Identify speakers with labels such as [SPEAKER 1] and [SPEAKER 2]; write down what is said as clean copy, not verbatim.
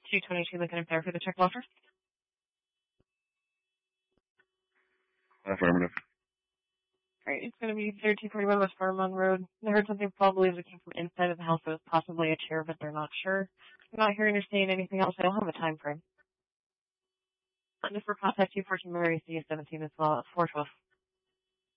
[SPEAKER 1] 222 Lincoln and Fair for the check offer.
[SPEAKER 2] Affirmative.
[SPEAKER 1] Alright, it's going to be 1341 West Fairmont Road. I heard something probably as it came from inside of the house. It was possibly a chair, but they're not sure. I'm not hearing or seeing anything else. I don't have a time frame. And if we're contact you for Mary C17 as well at 412.